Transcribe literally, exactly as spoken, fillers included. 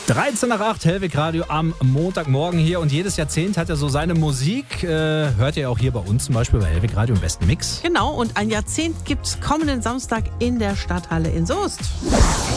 dreizehn nach acht, Hellwig Radio am Montagmorgen hier. Und jedes Jahrzehnt hat er so seine Musik. Äh, hört ihr auch hier bei uns zum Beispiel bei Hellwig Radio im besten Mix. Genau, und ein Jahrzehnt gibt's kommenden Samstag in der Stadthalle in Soest.